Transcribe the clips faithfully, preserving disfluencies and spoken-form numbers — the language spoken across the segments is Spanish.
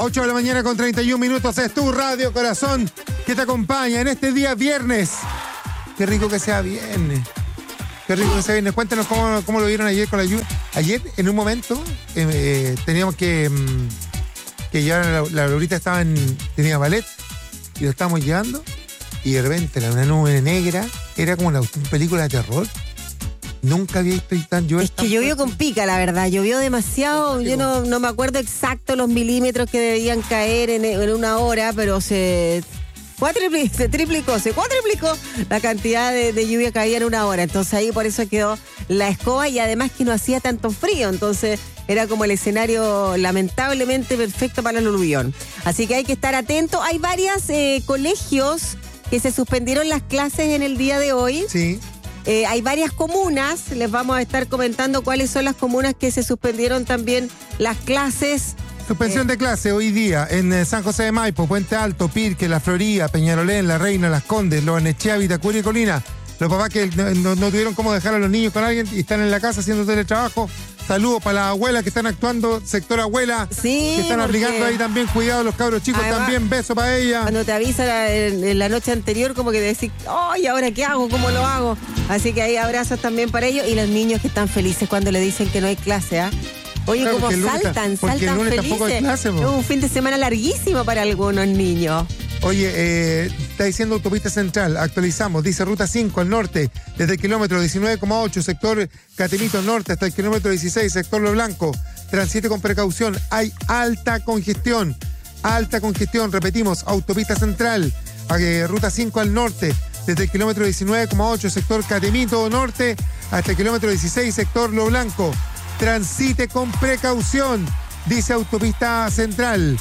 ocho de la mañana con treinta y un minutos. Es tu Radio Corazón que te acompaña en este día viernes. Qué rico que sea viernes. Qué rico que sea viernes. Cuéntanos cómo, cómo lo vieron ayer con la lluvia. Ayer, en un momento, eh, eh, teníamos que, mm, que llevar a la, la Laurita, estaba en, tenía ballet y lo estábamos llevando. Y de repente, una nube negra, era como una, una película de terror. Nunca había visto tan llover. Es que llovió con pica, la verdad. Llovió demasiado. Yo no, no me acuerdo exacto los milímetros que debían caer en, en una hora, pero se, cuatriplicó, se triplicó, se cuatriplicó la cantidad de, de lluvia que había en una hora. Entonces ahí por eso quedó la escoba y además que no hacía tanto frío. Entonces era como el escenario lamentablemente perfecto para el aluvión. Así que hay que estar atento. Hay varios eh, colegios que se suspendieron las clases en el día de hoy. Sí. Eh, hay varias comunas, les vamos a estar comentando cuáles son las comunas que se suspendieron también las clases. Suspensión eh, de clase hoy día en eh, San José de Maipo, Puente Alto, Pirque, La Florida, Peñalolén, La Reina, Las Condes, Lo Barnechea, Vitacura y Colina. Los papás que no, no, no tuvieron cómo dejar a los niños con alguien y están en la casa haciendo teletrabajo. Saludos para las abuelas que están actuando, sector abuela, sí, que están aplicando ahí también, cuidado los cabros chicos, además, también beso para ella. Cuando te avisa en, en la noche anterior, como que decís, ¡ay, ahora qué hago! ¿Cómo lo hago? Así que hay abrazos también para ellos y los niños que están felices cuando le dicen que no hay clase, ¿ah? ¿eh? Oye, claro, como saltan, está, saltan el felices. Hay clase, es un fin de semana larguísimo para algunos niños. Oye, eh, está diciendo Autopista Central, actualizamos, dice Ruta cinco al norte, desde el kilómetro diecinueve coma ocho, sector Catemito Norte, hasta el kilómetro dieciséis, sector Lo Blanco. Transite con precaución, hay alta congestión, alta congestión, repetimos, Autopista Central, eh, Ruta cinco al norte, desde el kilómetro diecinueve coma ocho, sector Catemito Norte, hasta el kilómetro dieciséis, sector Lo Blanco. Transite con precaución, dice Autopista Central.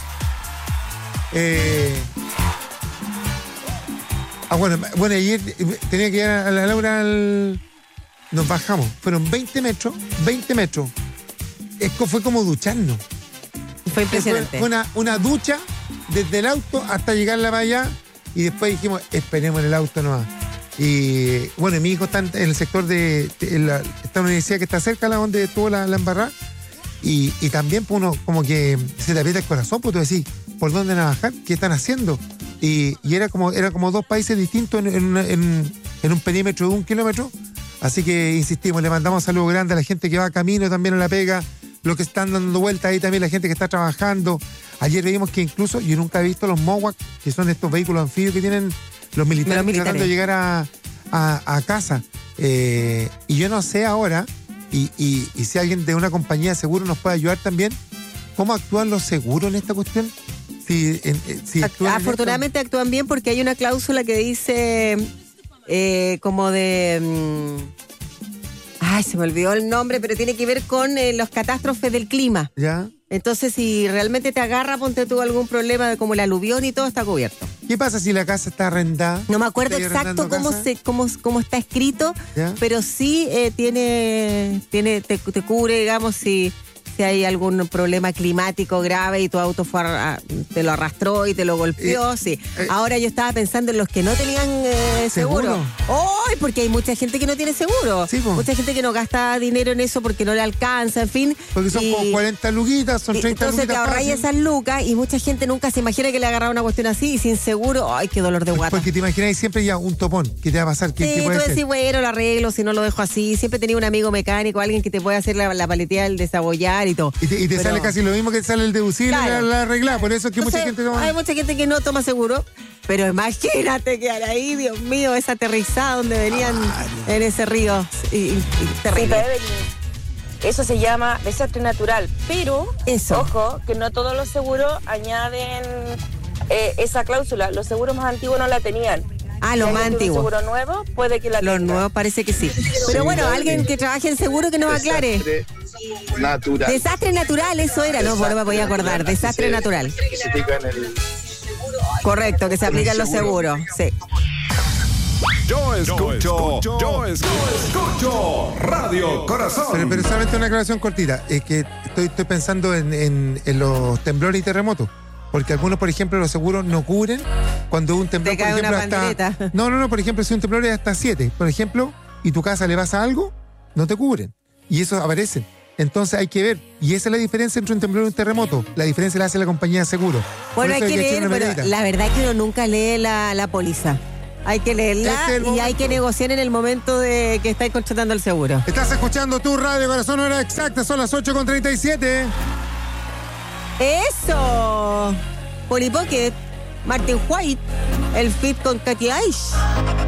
Eh... Ah, bueno, bueno, ayer tenía que ir a la Laura al... Nos bajamos, fueron veinte metros, veinte metros. Esto fue como ducharnos. Fue impresionante. Fue, fue una, una ducha desde el auto hasta llegarla para allá y después dijimos, esperemos en el auto nomás. Y bueno, mi hijo está en el sector de, de la, esta universidad que está cerca de donde estuvo la, la embarrada y, y también pues, uno como que se te aprieta el corazón, pues tú decís, ¿por dónde van a bajar? ¿Qué están haciendo? Y, y era como era como dos países distintos en, en, en, en un perímetro de un kilómetro. Así que insistimos, le mandamos saludos grandes a la gente que va camino también a la pega, los que están dando vueltas ahí también, la gente que está trabajando. Ayer vimos que incluso, yo nunca he visto los MOWAC, que son estos vehículos anfibios que tienen los militares, los militares. tratando de llegar a, a, a casa. Eh, y yo no sé ahora, y, y, y si alguien de una compañía de seguro nos puede ayudar también, ¿cómo actúan los seguros en esta cuestión? Si, en, si Afortunadamente actúan bien porque hay una cláusula que dice eh, como de... Mmm, ay, se me olvidó el nombre, pero tiene que ver con eh, los catástrofes del clima. Ya. Entonces, si realmente te agarra, ponte tú algún problema de como el aluvión y todo está cubierto. ¿Qué pasa si la casa está arrendada? No me acuerdo exacto cómo se cómo, cómo está escrito, ¿ya? Pero sí eh, tiene, tiene te, te cubre, digamos, si... si hay algún problema climático grave y tu auto fue a, te lo arrastró y te lo golpeó, eh, sí. Eh, Ahora yo estaba pensando en los que no tenían eh, seguro. ¡Ay! Porque hay mucha gente que no tiene seguro. Sí, mucha gente que no gasta dinero en eso porque no le alcanza, en fin. Porque son y, como cuarenta luguitas, son treinta entonces luguitas. Entonces te ahorráis esas lucas y mucha gente nunca se imagina que le agarraba una cuestión así y sin seguro. ¡Ay, qué dolor de guata! Porque te imagináis siempre ya un topón. ¿Qué te va a pasar? ¿Qué, sí, ¿qué puede tú ser? decís, bueno, lo arreglo, si no lo dejo así. Siempre tenía un amigo mecánico, alguien que te puede hacer la, la paletilla del desabollar y todo. Y te, y te sale casi lo mismo que sale el deducible, claro, la, la arreglar. Por eso es que Entonces, mucha gente toma... Hay mucha gente que no toma seguro, pero imagínate quedar ahí, Dios mío, esa aterrizada donde venían ah, en ese río. Y, y, terrible. Sí, eso se llama desastre natural, pero eso. Ojo, que no todos los seguros añaden eh, esa cláusula. Los seguros más antiguos no la tenían. Ah, los más antiguos. ¿Seguro nuevo? Puede que la Los tenga. nuevos parece que sí. Pero sí, bueno, alguien que trabaje en seguro que nos aclare. Desastre natural. Desastre natural, eso era, no, no me voy a acordar. Desastre natural. Que se aplica en el... Correcto, que se aplican los seguros, sí. Yo escucho, yo escucho, escucho Radio Corazón. Pero, pero solamente una aclaración cortita. Es que estoy, estoy pensando en, en, en los temblores y terremotos. Porque algunos, por ejemplo, los seguros no cubren cuando un temblor, te cae por ejemplo, una pandereta. hasta... No, no, no, por ejemplo, si un temblor es hasta siete, por ejemplo, y tu casa le pasa algo, no te cubren. Y eso aparece. Entonces hay que ver. Y esa es la diferencia entre un temblor y un terremoto. La diferencia la hace la compañía de seguro. Por Bueno, hay eso que echar leer, una pero miradita. la verdad es que uno nunca lee la, la póliza. Hay que leerla Este es el y hay momento. que negociar en el momento de que estáis contratando el seguro. Estás escuchando tu radio, corazón, hora exacta, son las ocho con treinta y siete. ¡Eso! Polly Pocket, Martin White, el fit con Katy Aish.